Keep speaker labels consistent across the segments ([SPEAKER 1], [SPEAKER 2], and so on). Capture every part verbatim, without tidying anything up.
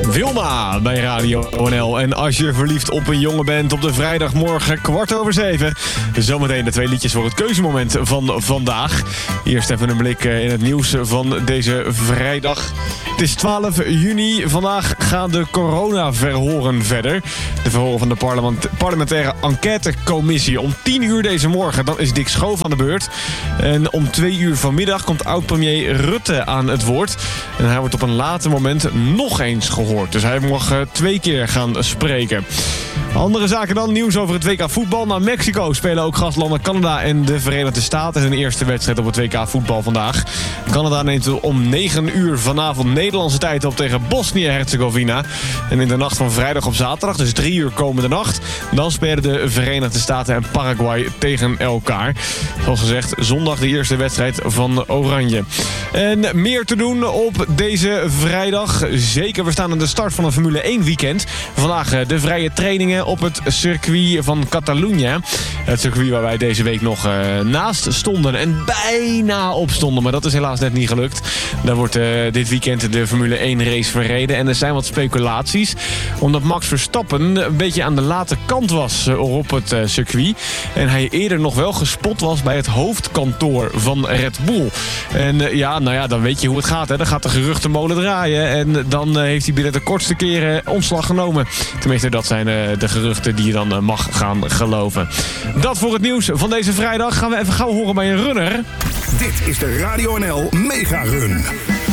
[SPEAKER 1] Wilma bij Radio N L. En als je verliefd op een jongen bent op de vrijdagmorgen kwart over zeven. Zometeen de twee liedjes voor het keuzemoment van vandaag. Eerst even een blik in het nieuws van deze vrijdag. Het is twaalf juni. Vandaag gaan de coronaverhoren verder. De verhoren van de parlement- parlementaire enquêtecommissie. Om tien uur deze morgen, dan is Dick Schoof aan de beurt. En om twee uur vanmiddag komt oud-premier Rutte aan het woord. En hij wordt op een later moment nog eens gehoord. Dus hij mag uh, twee keer gaan spreken. Andere zaken dan. Nieuws over het W K voetbal. Naar Mexico spelen ook gastlanden Canada en de Verenigde Staten. Hun eerste wedstrijd op het W K voetbal vandaag. Canada neemt om negen uur vanavond Nederlandse tijd op tegen Bosnië-Herzegovina. En in de nacht van vrijdag op zaterdag, dus drie uur komende nacht, dan spelen de Verenigde Staten en Paraguay tegen elkaar. Zoals gezegd, zondag de eerste wedstrijd van Oranje. En meer te doen op deze vrijdag. Zeker, we staan aan de start van een Formule één weekend. Vandaag de vrije trainingen op het circuit van Catalunya. Het circuit waar wij deze week nog uh, naast stonden en bijna op stonden. Maar dat is helaas net niet gelukt. Daar wordt uh, dit weekend de Formule één race verreden. En er zijn wat speculaties. Omdat Max Verstappen een beetje aan de late kant was uh, op het uh, circuit. En hij eerder nog wel gespot was bij het hoofdkantoor van Red Bull. En uh, ja, nou ja, dan weet je hoe het gaat. Hè. Dan gaat de geruchtenmolen draaien. En dan uh, heeft hij binnen de kortste keren ontslag genomen. Tenminste, dat zijn uh, de geruchten die je dan uh, mag gaan geloven. Dat voor het nieuws van deze vrijdag. Gaan we even gauw horen bij een runner.
[SPEAKER 2] Dit is de Radio N L Mega Run.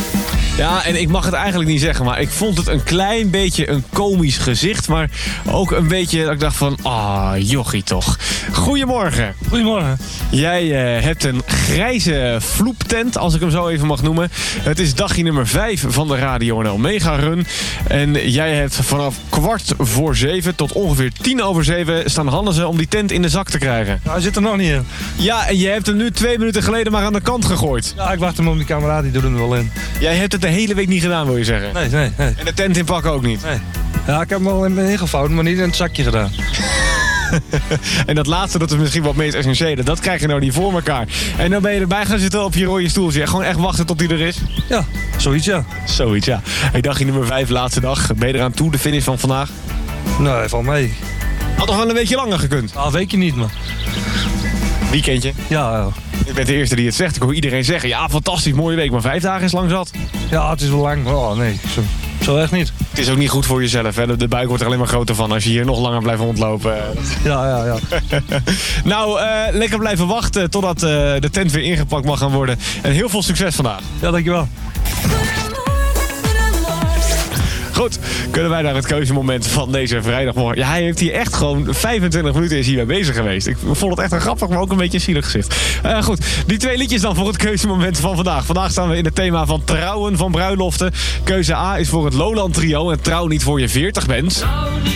[SPEAKER 1] Ja, en ik mag het eigenlijk niet zeggen, maar ik vond het een klein beetje een komisch gezicht. Maar ook een beetje dat ik dacht van, ah, jochie toch. Goedemorgen.
[SPEAKER 3] Goedemorgen.
[SPEAKER 1] Jij uh, hebt een grijze vloeptent, als ik hem zo even mag noemen. Het is dagje nummer vijf van de Radio N L Mega Run. En jij hebt vanaf kwart voor zeven tot ongeveer tien over zeven staan handen om die tent in de zak te krijgen.
[SPEAKER 3] Nou, hij zit er nog niet in.
[SPEAKER 1] Ja, en je hebt hem nu twee minuten geleden maar aan de kant gegooid.
[SPEAKER 3] Ja, ik wacht hem op die kameraad, die doet hem er wel in.
[SPEAKER 1] Jij hebt het de hele week niet gedaan, wil je zeggen?
[SPEAKER 3] Nee, nee, nee.
[SPEAKER 1] En de tent inpakken ook niet?
[SPEAKER 3] Nee. Ja, ik heb hem al in ingevouwen, maar niet in het zakje gedaan.
[SPEAKER 1] En dat laatste, dat is misschien wat meest essentiële. Dat krijg je nou niet voor elkaar. En dan ben je erbij gaan zitten op je rode stoeltje. Gewoon echt wachten tot hij er is?
[SPEAKER 3] Ja, zoiets ja.
[SPEAKER 1] Zoiets, ja. Hey, dagje nummer vijf, laatste dag. Ben je eraan toe, de finish van vandaag?
[SPEAKER 3] Nee, valt mee.
[SPEAKER 1] Had toch wel een beetje langer gekund?
[SPEAKER 3] Ah, weet je niet, man.
[SPEAKER 1] Weekendje?
[SPEAKER 3] Ja, ja.
[SPEAKER 1] Ik ben de eerste die het zegt. Ik hoor iedereen zeggen, ja, fantastisch, mooie week. Maar vijf dagen is lang zat.
[SPEAKER 3] Ja, het is wel lang. Oh, nee, zo, zo echt niet.
[SPEAKER 1] Het is ook niet goed voor jezelf, hè. De buik wordt er alleen maar groter van als je hier nog langer blijft rondlopen.
[SPEAKER 3] Ja, ja, ja.
[SPEAKER 1] Nou, uh, lekker blijven wachten totdat uh, de tent weer ingepakt mag gaan worden. En heel veel succes vandaag.
[SPEAKER 3] Ja, dankjewel.
[SPEAKER 1] Goed, kunnen wij naar het keuzemoment van deze vrijdagmorgen. Ja, hij heeft hier echt gewoon vijfentwintig minuten is hiermee bezig geweest. Ik vond het echt een grappig, maar ook een beetje een zielig gezicht. Uh, goed, die twee liedjes dan voor het keuzemoment van vandaag. Vandaag staan we in het thema van trouwen, van bruiloften. Keuze A is voor het Lowland Trio en trouw niet voor je veertig bent.